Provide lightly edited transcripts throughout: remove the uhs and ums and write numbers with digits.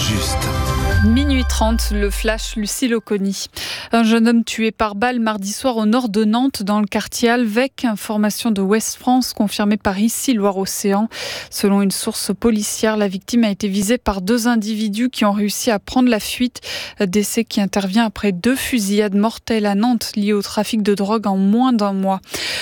juste. Minuit 30, le flash Lucille Oconi. Un jeune homme tué par balle mardi soir au nord de Nantes, dans le quartier Alvec. Information de Ouest France confirmée par ici Loire-Océan. Selon une source policière, la victime a été visée par 2 individus qui ont réussi à prendre la fuite. Décès qui intervient après 2 fusillades mortelles à Nantes liées au trafic de drogue en moins d'1 mois.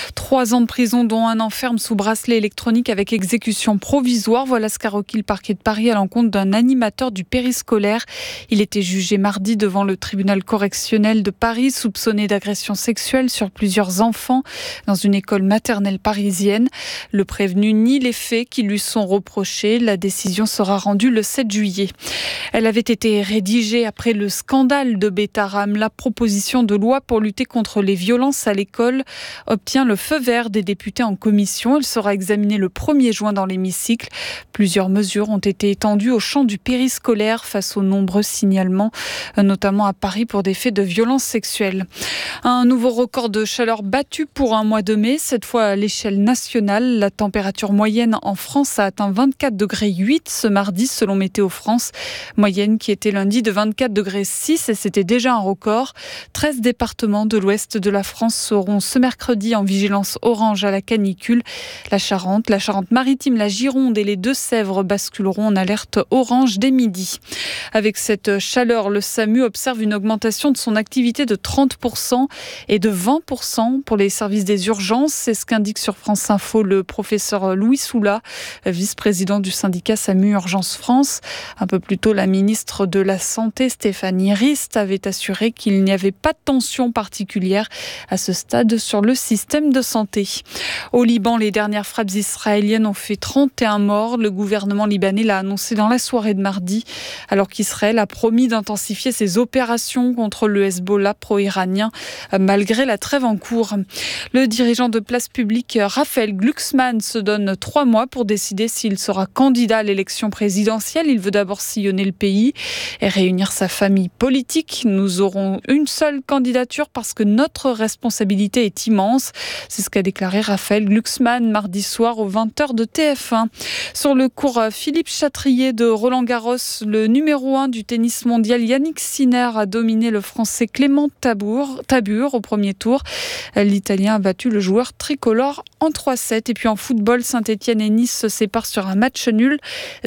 3 ans de prison, dont 1 an ferme sous bracelet électronique avec exécution provisoire. Voilà ce qu'a requis le parquet de Paris à l'encontre d'un animateur du périscolaire. Il était jugé mardi devant le tribunal correctionnel de Paris, soupçonné d'agression sexuelle sur plusieurs enfants dans une école maternelle parisienne. Le prévenu nie les faits qui lui sont reprochés. La décision sera rendue le 7 juillet. Elle avait été rédigée après le scandale de Betaram. La proposition de loi pour lutter contre les violences à l'école obtient le feu vert des députés en commission. Elle sera examinée le 1er juin dans l'hémicycle. Plusieurs mesures ont été étendues au champ du périscolaire face aux nombreux signalements, notamment à Paris pour des faits de violence sexuelle. Un nouveau record de chaleur battu pour un mois de mai, cette fois à l'échelle nationale. La température moyenne en France a atteint 24,8 degrés ce mardi selon Météo France. Moyenne qui était lundi de 24,6 degrés et c'était déjà un record. 13 départements de l'ouest de la France seront ce mercredi en vigilance orange à la canicule. La Charente-Maritime, la Gironde et les Deux-Sèvres basculeront en alerte orange dès midi. Avec cette chaleur, le SAMU observe une augmentation de son activité de 30% et de 20% pour les services des urgences. C'est ce qu'indique sur France Info le professeur Louis Soula, vice-président du syndicat SAMU Urgence France. Un peu plus tôt, la ministre de la Santé, Stéphanie Rist, avait assuré qu'il n'y avait pas de tension particulière à ce stade sur le système de santé. Au Liban, les dernières frappes israéliennes ont fait 31 morts. Le gouvernement libanais l'a annoncé dans la soirée de mardi, alors qu'Israël a promis d'intensifier ses opérations contre le Hezbollah pro-iranien malgré la trêve en cours. Le dirigeant de Place Publique, Raphaël Glucksmann, se donne 3 mois pour décider s'il sera candidat à l'élection présidentielle. Il veut d'abord sillonner le pays et réunir sa famille politique. Nous aurons une seule candidature parce que notre responsabilité est immense. C'est ce qu'a déclaré Raphaël Glucksmann mardi soir aux 20h de TF1. Sur le court Philippe Chatrier de Roland-Garros, le numéro 1 du tennis mondial Yannick Sinner a dominé le Français Clément Tabur au premier tour. L'Italien a battu le joueur tricolore en 3-7. Et puis en football, Saint-Etienne et Nice se séparent sur un match nul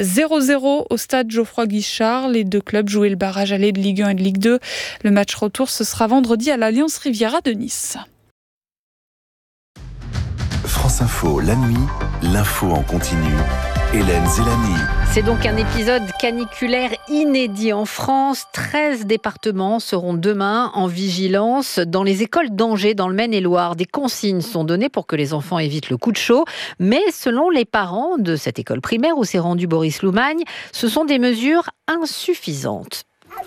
0-0 au stade Geoffroy-Guichard. Les 2 clubs jouaient le barrage aller de Ligue 1 et de Ligue 2. Le match retour, ce sera vendredi à l'Alliance Riviera de Nice. France Info, la nuit, l'info en continu. Hélène Zélani. C'est donc un épisode caniculaire inédit en France. 13 départements seront demain en vigilance. Dans les écoles d'Angers, dans le Maine-et-Loire, des consignes sont données pour que les enfants évitent le coup de chaud. Mais selon les parents de cette école primaire où s'est rendu Boris Loumagne, ce sont des mesures insuffisantes.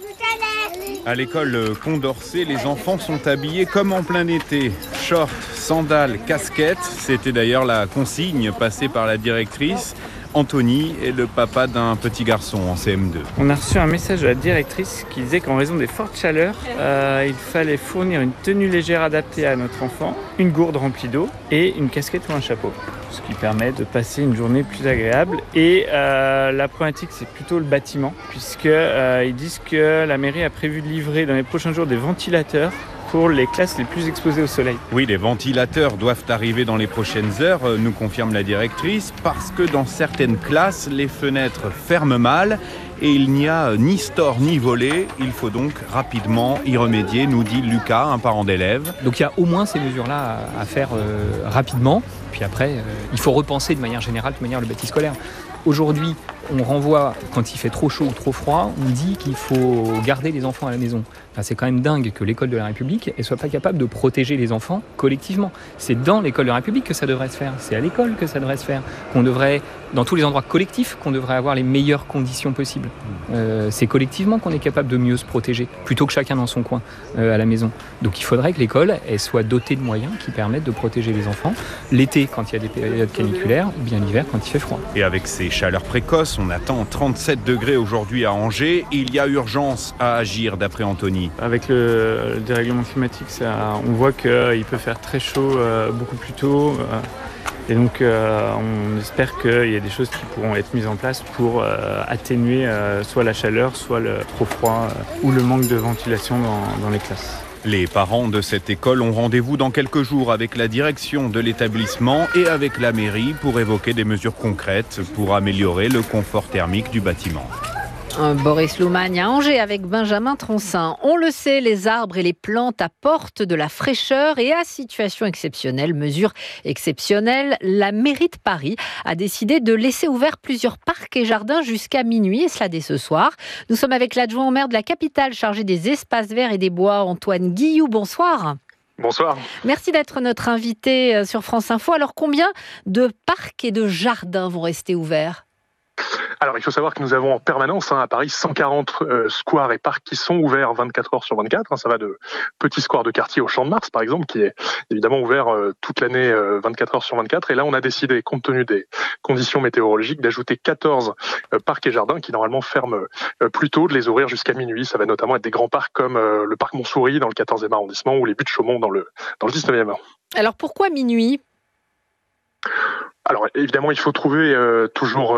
À l'école Condorcet, les enfants sont habillés comme en plein été. Shorts, sandales, casquettes. C'était d'ailleurs la consigne passée par la directrice. Anthony est le papa d'un petit garçon en CM2. On a reçu un message de la directrice qui disait qu'en raison des fortes chaleurs, il fallait fournir une tenue légère adaptée à notre enfant, une gourde remplie d'eau et une casquette ou un chapeau. Ce qui permet de passer une journée plus agréable. Et la problématique, c'est plutôt le bâtiment, puisqu'ils disent que la mairie a prévu de livrer dans les prochains jours des ventilateurs pour les classes les plus exposées au soleil. Oui, les ventilateurs doivent arriver dans les prochaines heures, nous confirme la directrice, parce que dans certaines classes, les fenêtres ferment mal et il n'y a ni store ni volet. Il faut donc rapidement y remédier, nous dit Lucas, un parent d'élève. Donc il y a au moins ces mesures-là à faire rapidement. Puis après, il faut repenser de manière générale, le bâti scolaire. Aujourd'hui, on renvoie, quand il fait trop chaud ou trop froid, on dit qu'il faut garder les enfants à la maison. Enfin, c'est quand même dingue que l'école de la République ne soit pas capable de protéger les enfants collectivement. C'est dans l'école de la République que ça devrait se faire. C'est à l'école que ça devrait se faire. Qu'on devrait, dans tous les endroits collectifs, qu'on devrait avoir les meilleures conditions possibles. C'est collectivement qu'on est capable de mieux se protéger, plutôt que chacun dans son coin à la maison. Donc il faudrait que l'école elle soit dotée de moyens qui permettent de protéger les enfants. L'été, quand il y a des périodes caniculaires, ou bien l'hiver, quand il fait froid. Et avec ces chaleurs précoces, on attend 37 degrés aujourd'hui à Angers. Il y a urgence à agir, d'après Anthony. Avec le dérèglement climatique, on voit qu'il peut faire très chaud beaucoup plus tôt. Et donc on espère qu'il y a des choses qui pourront être mises en place pour atténuer soit la chaleur, soit le trop froid ou le manque de ventilation dans les classes. Les parents de cette école ont rendez-vous dans quelques jours avec la direction de l'établissement et avec la mairie pour évoquer des mesures concrètes pour améliorer le confort thermique du bâtiment. Boris Loumagne à Angers avec Benjamin Troncin. On le sait, les arbres et les plantes apportent de la fraîcheur et à situation exceptionnelle, mesure exceptionnelle, la mairie de Paris a décidé de laisser ouverts plusieurs parcs et jardins jusqu'à minuit et cela dès ce soir. Nous sommes avec l'adjoint au maire de la capitale chargé des espaces verts et des bois, Antoine Guillou. Bonsoir. Bonsoir. Merci d'être notre invité sur France Info. Alors combien de parcs et de jardins vont rester ouverts ? Alors, il faut savoir que nous avons en permanence à Paris 140 squares et parcs qui sont ouverts 24 heures sur 24. Ça va de petits squares de quartier au Champ de Mars, par exemple, qui est évidemment ouvert toute l'année 24 heures sur 24. Et là, on a décidé, compte tenu des conditions météorologiques, d'ajouter 14 parcs et jardins qui, normalement, ferment plus tôt, de les ouvrir jusqu'à minuit. Ça va notamment être des grands parcs comme le parc Montsouris dans le 14e arrondissement ou les Buttes Chaumont dans le 19e. Alors, pourquoi minuit ? Alors évidemment, il faut trouver toujours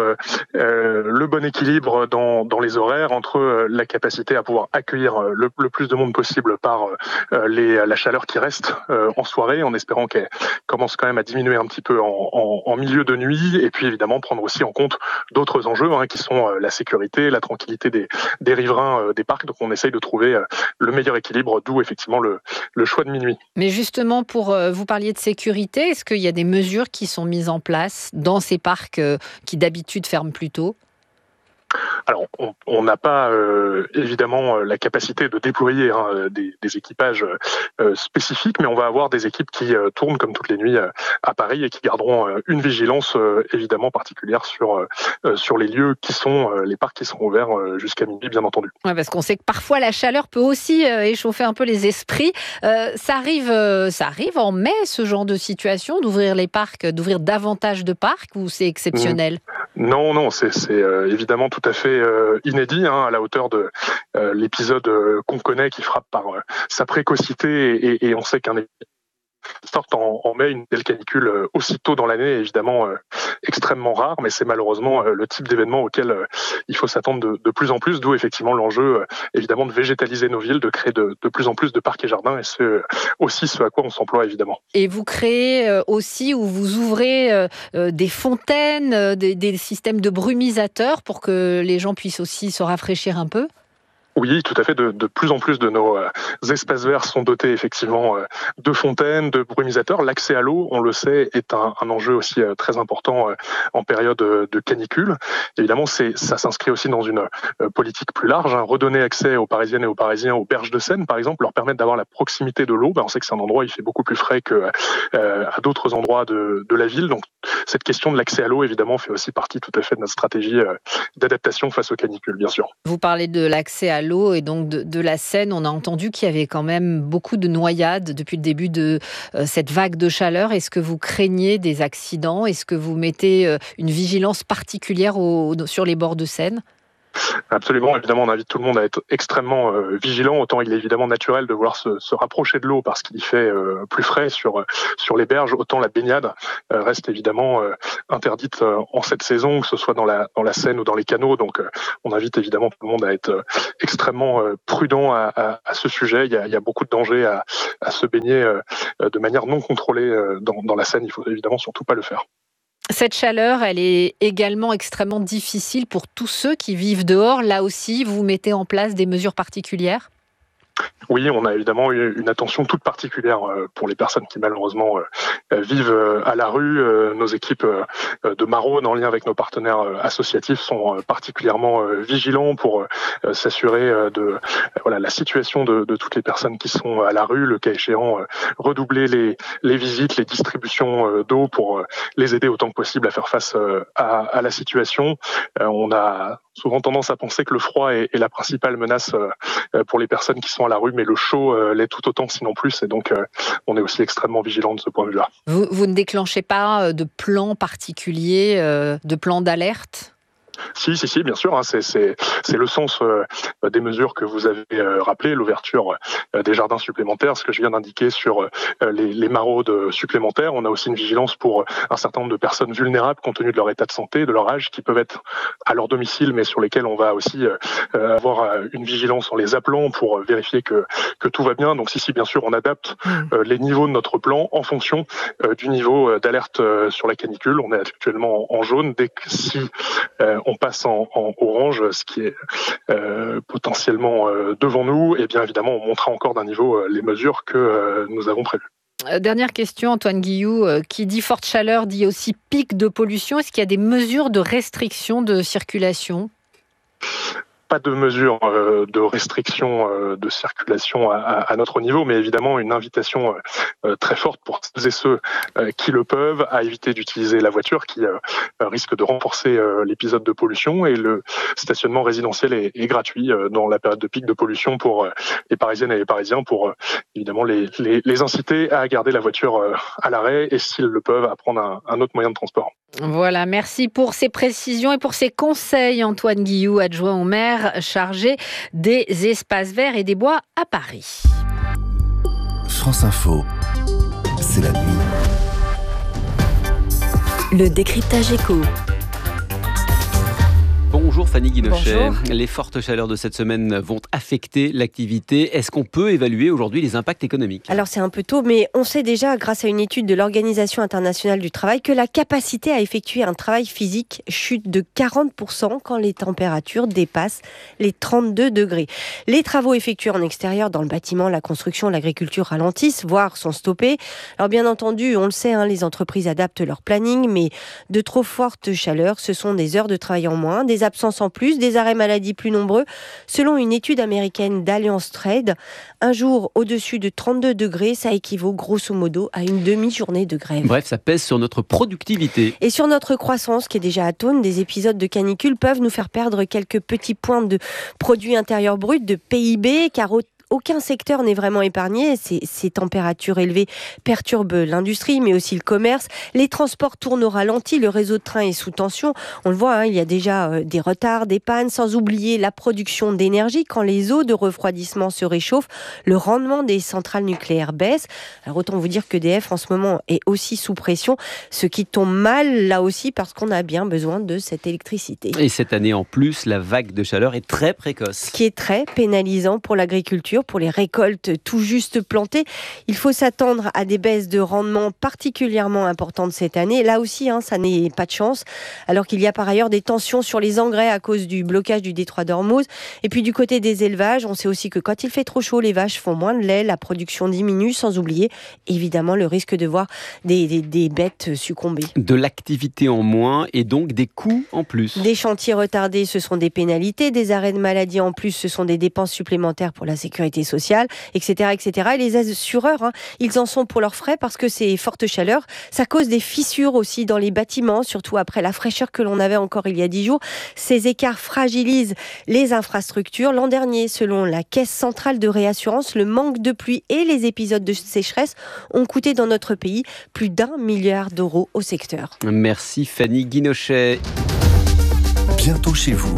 le bon équilibre dans les horaires entre la capacité à pouvoir accueillir le plus de monde possible par la chaleur qui reste en soirée, en espérant qu'elle commence quand même à diminuer un petit peu en milieu de nuit, et puis évidemment prendre aussi en compte d'autres enjeux qui sont la sécurité, la tranquillité des riverains des parcs. Donc on essaye de trouver le meilleur équilibre, d'où effectivement le choix de minuit. Mais justement, pour vous parliez de sécurité, est-ce qu'il y a des mesures qui sont mises en place dans ces parcs qui d'habitude ferment plus tôt ? Alors, on n'a pas évidemment la capacité de déployer des équipages spécifiques, mais on va avoir des équipes qui tournent comme toutes les nuits à Paris et qui garderont une vigilance évidemment particulière sur les lieux qui sont les parcs qui sont ouverts jusqu'à minuit, bien entendu. Ouais, parce qu'on sait que parfois la chaleur peut aussi échauffer un peu les esprits. Ça arrive en mai, ce genre de situation, d'ouvrir les parcs, d'ouvrir davantage de parcs, ou c'est exceptionnel ? Non, c'est évidemment tout à fait inédit, à la hauteur de l'épisode qu'on connaît qui frappe par sa précocité et on sait qu'un sorte en mai, une telle canicule aussitôt dans l'année est évidemment extrêmement rare, mais c'est malheureusement le type d'événement auquel il faut s'attendre de plus en plus, d'où effectivement l'enjeu évidemment de végétaliser nos villes, de créer de plus en plus de parcs et jardins, et c'est aussi ce à quoi on s'emploie évidemment. Et vous créez aussi, ou vous ouvrez des fontaines, des systèmes de brumisateurs pour que les gens puissent aussi se rafraîchir un peu ? Oui, tout à fait. De plus en plus de nos espaces verts sont dotés effectivement de fontaines, de brumisateurs. L'accès à l'eau, on le sait, est un enjeu aussi très important en période de canicule. Évidemment, ça s'inscrit aussi dans une politique plus large. Redonner accès aux Parisiennes et aux Parisiens aux berges de Seine, par exemple, leur permettre d'avoir la proximité de l'eau. On sait que c'est un endroit où il fait beaucoup plus frais qu'à d'autres endroits de la ville. Donc, cette question de l'accès à l'eau, évidemment, fait aussi partie tout à fait de notre stratégie d'adaptation face aux canicules, bien sûr. Vous parlez de l'accès à l'eau et donc de la Seine. On a entendu qu'il y avait quand même beaucoup de noyades depuis le début de cette vague de chaleur. Est-ce que vous craignez des accidents ? Est-ce que vous mettez une vigilance particulière sur les bords de Seine ? Absolument, évidemment, on invite tout le monde à être extrêmement vigilant. Autant il est évidemment naturel de vouloir se rapprocher de l'eau parce qu'il y fait plus frais sur les berges, autant la baignade reste évidemment interdite en cette saison, que ce soit dans la Seine ou dans les canaux. Donc on invite évidemment tout le monde à être extrêmement prudent à ce sujet. Il y a beaucoup de dangers à se baigner de manière non contrôlée dans la Seine. Il faut évidemment surtout pas le faire. Cette chaleur, elle est également extrêmement difficile pour tous ceux qui vivent dehors. Là aussi, vous mettez en place des mesures particulières ? Oui, on a évidemment une attention toute particulière pour les personnes qui malheureusement vivent à la rue. Nos équipes de Maraude, en lien avec nos partenaires associatifs, sont particulièrement vigilants pour s'assurer de la situation de toutes les personnes qui sont à la rue. Le cas échéant, redoubler les visites, les distributions d'eau pour les aider autant que possible à faire face à la situation. On a souvent tendance à penser que le froid est la principale menace pour les personnes qui sont à la rue, mais le chaud l'est tout autant, sinon plus, et donc on est aussi extrêmement vigilant de ce point de vue-là. Vous ne déclenchez pas de plans particuliers, de plans d'alerte ? Si, bien sûr. C'est le sens des mesures que vous avez rappelées, l'ouverture des jardins supplémentaires, ce que je viens d'indiquer sur les maraudes supplémentaires. On a aussi une vigilance pour un certain nombre de personnes vulnérables compte tenu de leur état de santé, de leur âge, qui peuvent être à leur domicile, mais sur lesquels on va aussi avoir une vigilance en les appelant pour vérifier que tout va bien. Donc si, bien sûr, on adapte les niveaux de notre plan en fonction du niveau d'alerte sur la canicule. On est actuellement en jaune. Si on passe en orange, ce qui est potentiellement devant nous, et bien évidemment, on montera encore d'un niveau les mesures que nous avons prévues. Dernière question, Antoine Guillou, qui dit forte chaleur dit aussi pic de pollution. Est-ce qu'il y a des mesures de restriction de circulation ? Pas de mesures de restriction de circulation à notre niveau, mais évidemment une invitation très forte pour celles et ceux qui le peuvent à éviter d'utiliser la voiture qui risque de renforcer l'épisode de pollution. Et le stationnement résidentiel est gratuit dans la période de pic de pollution pour les Parisiennes et les Parisiens, pour évidemment les inciter à garder la voiture à l'arrêt et, s'ils le peuvent, à prendre un autre moyen de transport. Voilà, merci pour ces précisions et pour ces conseils, Antoine Guillou, adjoint au maire chargé des espaces verts et des bois à Paris. France Info, c'est la nuit. Le décryptage éco. Bonjour Fanny Guinochet. Bonjour. Les fortes chaleurs de cette semaine vont affecter l'activité. Est-ce qu'on peut évaluer aujourd'hui les impacts économiques ? Alors c'est un peu tôt, mais on sait déjà, grâce à une étude de l'Organisation internationale du travail, que la capacité à effectuer un travail physique chute de 40% quand les températures dépassent les 32 degrés. Les travaux effectués en extérieur, dans le bâtiment, la construction, l'agriculture ralentissent, voire sont stoppés. Alors bien entendu, on le sait, les entreprises adaptent leur planning, mais de trop fortes chaleurs, ce sont des heures de travail en moins, des absences en plus, des arrêts maladie plus nombreux. Selon une étude américaine d'Alliance Trade, un jour au-dessus de 32 degrés, ça équivaut grosso modo à une demi-journée de grève. Bref, ça pèse sur notre productivité. Et sur notre croissance, qui est déjà atone, des épisodes de canicule peuvent nous faire perdre quelques petits points de produit intérieur brut, de PIB, car aucun secteur n'est vraiment épargné. Ces températures élevées perturbent l'industrie, mais aussi le commerce. Les transports tournent au ralenti, le réseau de train est sous tension. On le voit, il y a déjà des retards, des pannes, sans oublier la production d'énergie. Quand les eaux de refroidissement se réchauffent, le rendement des centrales nucléaires baisse. Alors autant vous dire qu'EDF en ce moment est aussi sous pression, ce qui tombe mal là aussi parce qu'on a bien besoin de cette électricité. Et cette année en plus, la vague de chaleur est très précoce. Ce qui est très pénalisant pour l'agriculture, pour les récoltes tout juste plantées. Il faut s'attendre à des baisses de rendement particulièrement importantes cette année. Là aussi, ça n'est pas de chance, alors qu'il y a par ailleurs des tensions sur les engrais à cause du blocage du détroit d'Ormuz. Et puis du côté des élevages, on sait aussi que quand il fait trop chaud, les vaches font moins de lait, la production diminue, sans oublier évidemment le risque de voir des bêtes succomber. De l'activité en moins et donc des coûts en plus. Des chantiers retardés, ce sont des pénalités, des arrêts de maladie en plus, ce sont des dépenses supplémentaires pour la sécurité sociale, etc., etc. Et les assureurs, ils en sont pour leurs frais parce que ces fortes chaleurs, ça cause des fissures aussi dans les bâtiments, surtout après la fraîcheur que l'on avait encore il y a 10 jours. Ces écarts fragilisent les infrastructures. L'an dernier, selon la Caisse centrale de réassurance, le manque de pluie et les épisodes de sécheresse ont coûté dans notre pays plus d'1 milliard d'euros au secteur. Merci Fanny Guinochet. Bientôt chez vous.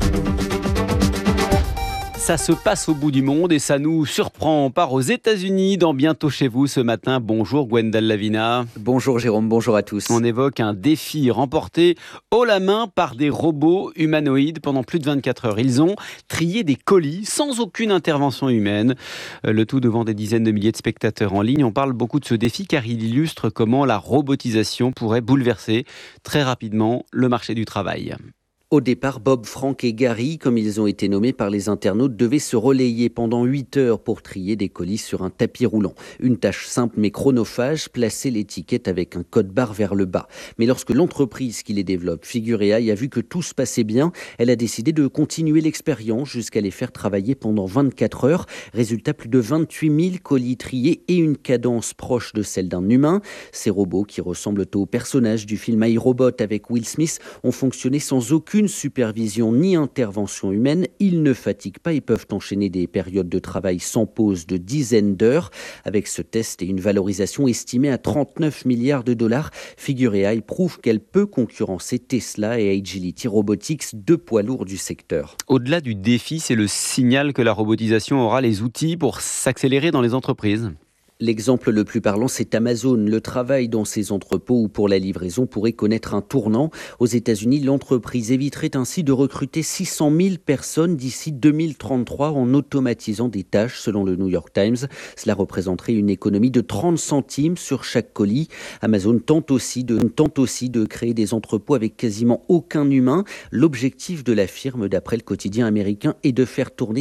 Ça se passe au bout du monde et ça nous surprend. On part aux États-Unis dans Bientôt chez vous ce matin. Bonjour Gwendal Lavina. Bonjour Jérôme, bonjour à tous. On évoque un défi remporté haut la main par des robots humanoïdes pendant plus de 24 heures. Ils ont trié des colis sans aucune intervention humaine. Le tout devant des dizaines de milliers de spectateurs en ligne. On parle beaucoup de ce défi car il illustre comment la robotisation pourrait bouleverser très rapidement le marché du travail. Au départ, Bob, Frank et Gary, comme ils ont été nommés par les internautes, devaient se relayer pendant 8 heures pour trier des colis sur un tapis roulant. Une tâche simple mais chronophage, placer l'étiquette avec un code barre vers le bas. Mais lorsque l'entreprise qui les développe, Figure AI, a vu que tout se passait bien, elle a décidé de continuer l'expérience jusqu'à les faire travailler pendant 24 heures. Résultat, plus de 28 000 colis triés et une cadence proche de celle d'un humain. Ces robots, qui ressemblent aux personnages du film iRobot avec Will Smith, ont fonctionné sans aucune aucune supervision ni intervention humaine. Ils ne fatiguent pas et peuvent enchaîner des périodes de travail sans pause de dizaines d'heures. Avec ce test et une valorisation estimée à 39 milliards de dollars, Figure AI prouve qu'elle peut concurrencer Tesla et Agility Robotics, 2 poids lourds du secteur. Au-delà du défi, c'est le signal que la robotisation aura les outils pour s'accélérer dans les entreprises. L'exemple le plus parlant, c'est Amazon. Le travail dans ses entrepôts ou pour la livraison pourrait connaître un tournant. Aux États-Unis, l'entreprise éviterait ainsi de recruter 600 000 personnes d'ici 2033 en automatisant des tâches, selon le New York Times. Cela représenterait une économie de 30 centimes sur chaque colis. Amazon tente aussi de créer des entrepôts avec quasiment aucun humain. L'objectif de la firme, d'après le quotidien américain, est de faire tourner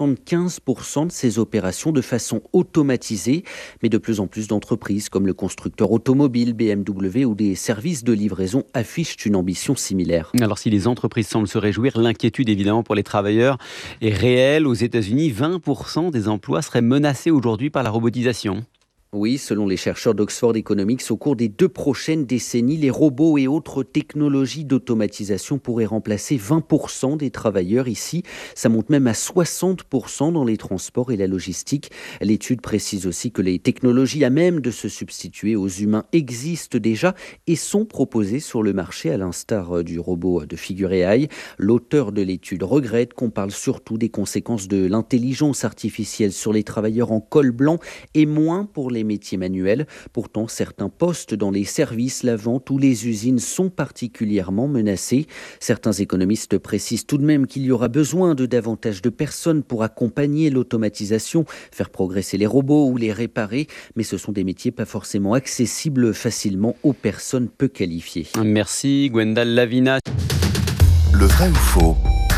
75% de ses opérations de façon automatisée. Mais de plus en plus d'entreprises, comme le constructeur automobile BMW ou des services de livraison, affichent une ambition similaire. Alors si les entreprises semblent se réjouir, l'inquiétude évidemment pour les travailleurs est réelle. Aux États-Unis, 20% des emplois seraient menacés aujourd'hui par la robotisation. Oui, selon les chercheurs d'Oxford Economics, au cours des 2 prochaines décennies, les robots et autres technologies d'automatisation pourraient remplacer 20% des travailleurs ici. Ça monte même à 60% dans les transports et la logistique. L'étude précise aussi que les technologies à même de se substituer aux humains existent déjà et sont proposées sur le marché, à l'instar du robot de Figure AI. L'auteur de l'étude regrette qu'on parle surtout des conséquences de l'intelligence artificielle sur les travailleurs en col blanc et moins pour les métiers manuels. Pourtant, certains postes dans les services, la vente ou les usines sont particulièrement menacés. Certains économistes précisent tout de même qu'il y aura besoin de davantage de personnes pour accompagner l'automatisation, faire progresser les robots ou les réparer, mais ce sont des métiers pas forcément accessibles facilement aux personnes peu qualifiées. Merci Gwendal Lavina. Le vrai ou faux ?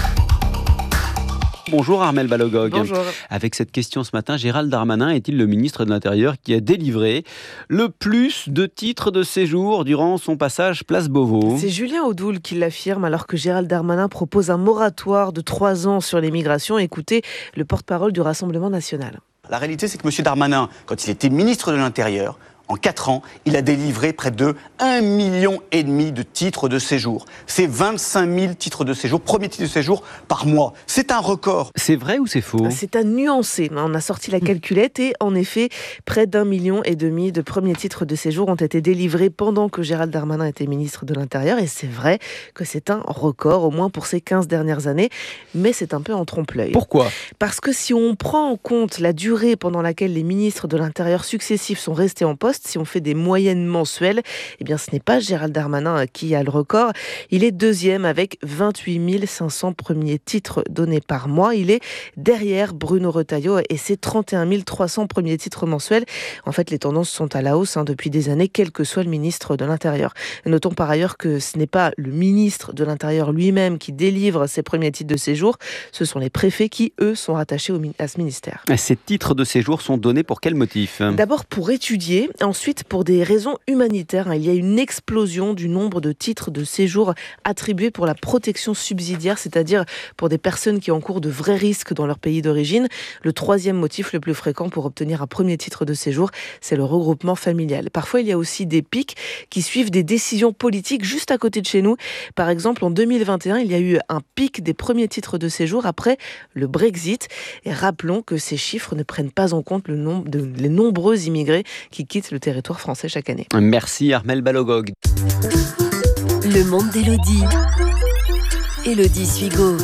Bonjour Armelle Balogog. Bonjour. Avec cette question ce matin, Gérald Darmanin est-il le ministre de l'Intérieur qui a délivré le plus de titres de séjour durant son passage place Beauvau ? C'est Julien Audoul qui l'affirme alors que Gérald Darmanin propose un moratoire de 3 ans sur l'immigration. Écoutez le porte-parole du Rassemblement national. La réalité, c'est que M. Darmanin, quand il était ministre de l'Intérieur, en 4 ans, il a délivré près de 1,5 million de titres de séjour. C'est 25 000 titres de séjour, premier titre de séjour par mois. C'est un record. C'est vrai ou c'est faux ? C'est à nuancer. On a sorti la calculette et en effet, près d'1,5 million de premiers titres de séjour ont été délivrés pendant que Gérald Darmanin était ministre de l'Intérieur. Et c'est vrai que c'est un record, au moins pour ces 15 dernières années. Mais c'est un peu en trompe-l'œil. Pourquoi ? Parce que si on prend en compte la durée pendant laquelle les ministres de l'Intérieur successifs sont restés en poste, si on fait des moyennes mensuelles, eh bien ce n'est pas Gérald Darmanin qui a le record. Il est deuxième avec 28 500 premiers titres donnés par mois. Il est derrière Bruno Retailleau et ses 31 300 premiers titres mensuels. En fait, les tendances sont à la hausse depuis des années, quel que soit le ministre de l'Intérieur. Notons par ailleurs que ce n'est pas le ministre de l'Intérieur lui-même qui délivre ses premiers titres de séjour. Ce sont les préfets qui, eux, sont rattachés à ce ministère. Ces titres de séjour sont donnés pour quel motif ? D'abord pour étudier, ensuite pour des raisons humanitaires. Il y a une explosion du nombre de titres de séjour attribués pour la protection subsidiaire, c'est-à-dire pour des personnes qui encourent de vrais risques dans leur pays d'origine. Le 3e motif le plus fréquent pour obtenir un premier titre de séjour, c'est le regroupement familial. Parfois, il y a aussi des pics qui suivent des décisions politiques juste à côté de chez nous. Par exemple, en 2021, il y a eu un pic des premiers titres de séjour après le Brexit. Et rappelons que ces chiffres ne prennent pas en compte les nombreux immigrés qui quittent le territoire français chaque année. Merci Armelle Balogog. Le monde d'Élodie. Élodie Suigo.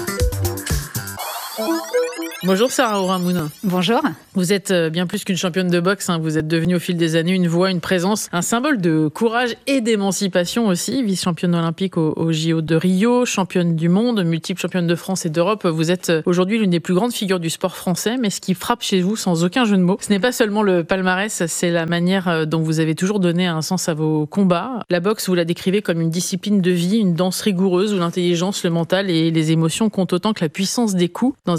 Bonjour Sarah Ouramoun. Bonjour. Vous êtes bien plus qu'une championne de boxe. Vous êtes devenue au fil des années une voix, une présence, un symbole de courage et d'émancipation aussi. Vice-championne olympique au JO de Rio, championne du monde, multiple championne de France et d'Europe. Vous êtes aujourd'hui l'une des plus grandes figures du sport français. Mais ce qui frappe chez vous, sans aucun jeu de mots, ce n'est pas seulement le palmarès, c'est la manière dont vous avez toujours donné un sens à vos combats. La boxe, vous la décrivez comme une discipline de vie, une danse rigoureuse où l'intelligence, le mental et les émotions comptent autant que la puissance des coups. Dans un milieu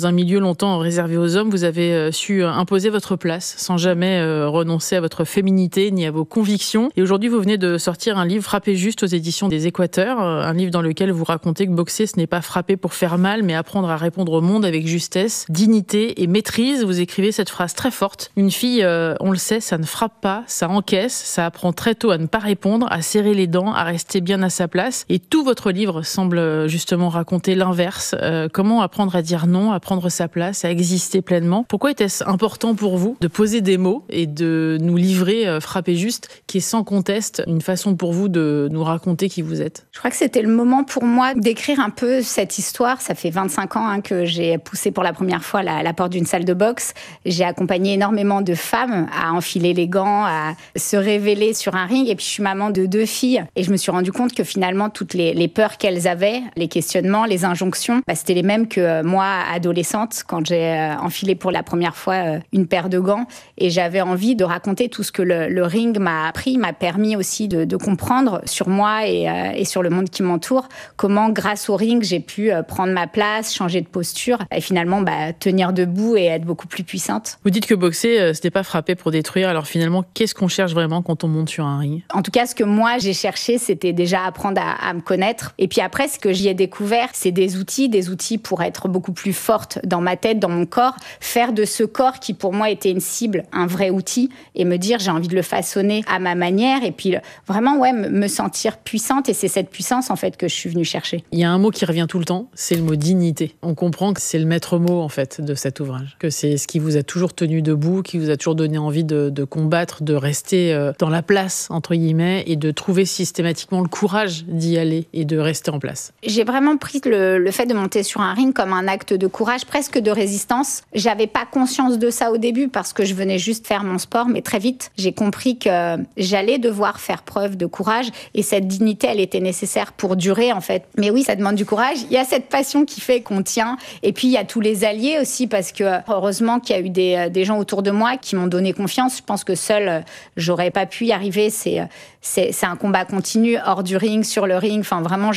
longtemps réservé aux hommes, vous avez su imposer votre place sans jamais renoncer à votre féminité ni à vos convictions. Et aujourd'hui, vous venez de sortir un livre Frapper juste aux éditions des Équateurs, un livre dans lequel vous racontez que boxer, ce n'est pas frapper pour faire mal, mais apprendre à répondre au monde avec justesse, dignité et maîtrise. Vous écrivez cette phrase très forte. Une fille, on le sait, ça ne frappe pas, ça encaisse, ça apprend très tôt à ne pas répondre, à serrer les dents, à rester bien à sa place. Et tout votre livre semble justement raconter l'inverse. Comment apprendre à dire non, à prendre sa place, à exister pleinement. Pourquoi était-ce important pour vous de poser des mots et de nous livrer Frapper juste, qui est sans conteste une façon pour vous de nous raconter qui vous êtes? Je crois que c'était le moment pour moi d'écrire un peu cette histoire. Ça fait 25 ans que j'ai poussé pour la première fois la porte d'une salle de boxe. J'ai accompagné énormément de femmes à enfiler les gants, à se révéler sur un ring. Et puis je suis maman de 2 filles. Et je me suis rendu compte que finalement, toutes les peurs qu'elles avaient, les questionnements, les injonctions, c'était les mêmes que moi, adolescente, quand j'ai enfilé pour la première fois une paire de gants. Et j'avais envie de raconter tout ce que le ring m'a appris, m'a permis aussi de comprendre sur moi et sur le monde qui m'entoure, comment grâce au ring j'ai pu prendre ma place, changer de posture et finalement tenir debout et être beaucoup plus puissante. Vous dites que boxer, ce n'est pas frapper pour détruire, alors finalement qu'est-ce qu'on cherche vraiment quand on monte sur un ring? En tout cas, ce que moi j'ai cherché, c'était déjà apprendre à me connaître. Et puis après, ce que j'y ai découvert, c'est des outils pour être beaucoup plus forte dans ma tête, dans mon corps, faire de ce corps qui pour moi était une cible, un vrai outil, et me dire j'ai envie de le façonner à ma manière, et puis vraiment me sentir puissante, et c'est cette puissance en fait que je suis venue chercher. Il y a un mot qui revient tout le temps, c'est le mot dignité. On comprend que c'est le maître mot en fait de cet ouvrage, que c'est ce qui vous a toujours tenu debout, qui vous a toujours donné envie de combattre, de rester dans la place entre guillemets, et de trouver systématiquement le courage d'y aller et de rester en place. J'ai vraiment pris le fait de monter sur un ring comme un acte de courage, presque de résistance. J'avais pas conscience de ça au début parce que je venais juste faire mon sport, mais très vite, j'ai compris que j'allais devoir faire preuve de courage, et cette dignité, elle était nécessaire pour durer en fait. Mais oui, ça demande du courage. Il y a cette passion qui fait qu'on tient, et puis il y a tous les alliés aussi, parce que heureusement qu'il y a eu des gens autour de moi qui m'ont donné confiance. Je pense que seule, j'aurais pas pu y arriver. C'est un combat continu, hors du ring, sur le ring. Enfin, vraiment,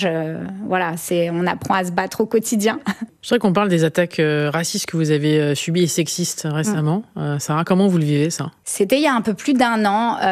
on apprend à se battre au quotidien. Je voudrais qu'on parle des attaques racistes que vous avez subies et sexistes récemment. Sarah, comment vous le vivez, ça? C'était il y a un peu plus d'1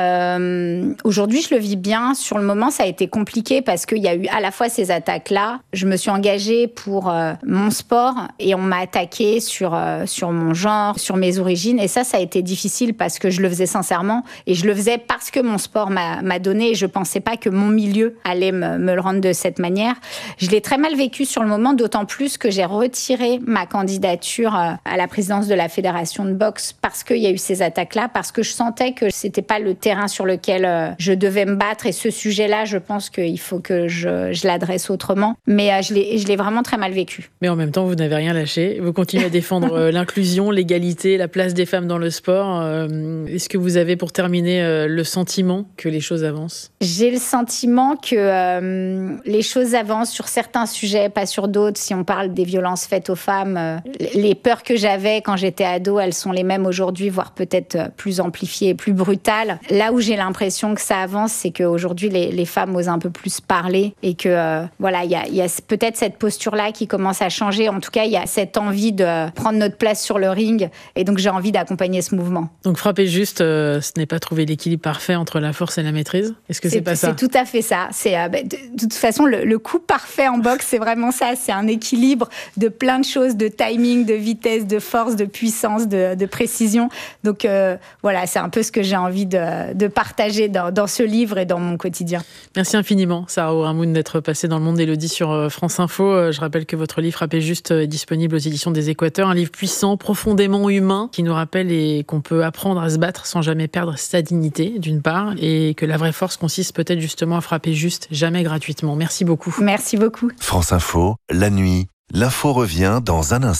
an. Aujourd'hui, je le vis bien. Sur le moment, ça a été compliqué parce qu'il y a eu à la fois ces attaques-là. Je me suis engagée pour mon sport et on m'a attaqué sur mon genre, sur mes origines. Et ça a été difficile parce que je le faisais sincèrement et je le faisais parce que mon sport m'a donné, et je pensais pas que mon milieu allait me le rendre de cette manière. Je l'ai très mal vécu sur le moment, d'autant plus que j'ai retiré ma candidature à la présidence de la fédération de boxe parce qu'il y a eu ces attaques-là, parce que je sentais que c'était pas le terrain sur lequel je devais me battre, et ce sujet-là, je pense qu'il faut que je l'adresse autrement. Mais je l'ai vraiment très mal vécu. Mais en même temps, vous n'avez rien lâché. Vous continuez à défendre l'inclusion, l'égalité, la place des femmes dans le sport. Est-ce que vous avez, pour terminer, le sentiment que les choses avancent? J'ai le sentiment que les choses avancent sur certains sujets, pas sur d'autres. Si on parle des violences faites aux femmes, les peurs que j'avais quand j'étais ado, elles sont les mêmes aujourd'hui, voire peut-être plus amplifiées, plus brutales. Là où j'ai l'impression que ça avance, c'est qu'aujourd'hui, les femmes osent un peu plus parler, et que il y a peut-être cette posture-là qui commence à changer. En tout cas, il y a cette envie de prendre notre place sur le ring, et donc j'ai envie d'accompagner ce mouvement. Donc frapper juste, ce n'est pas trouver l'équilibre parfait entre la force et la maîtrise? Est-ce que c'est pas ça? C'est tout à fait ça. C'est de toute façon le coup parfait en boxe, c'est vraiment ça. C'est un équilibre de plein de choses, de timing, de vitesse, de force, de puissance, de précision. Donc c'est un peu ce que j'ai envie de partager dans ce livre et dans mon quotidien. Merci infiniment, Sarah Ourahmoune, d'être passée dans Le Monde d'Élodie sur France Info. Je rappelle que votre livre Frapper juste est disponible aux éditions des Équateurs, un livre puissant, profondément humain, qui nous rappelle qu'on peut apprendre à se battre sans jamais perdre sa dignité, d'une part, et que la vraie force consiste peut-être justement à frapper juste, jamais gratuitement. Merci beaucoup. Merci beaucoup. France Info, la nuit, l'info revient dans un instant.